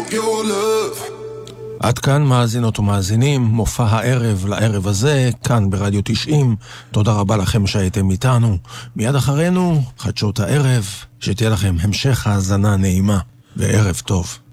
your love. עד כאן מאזינות ומאזינים, מופע הערב לערב הזה, כאן ברדיו 90. תודה רבה לכם שהייתם איתנו. מיד אחרינו, חדשות הערב, שתהיה לכם המשך האזנה נעימה, וערב טוב.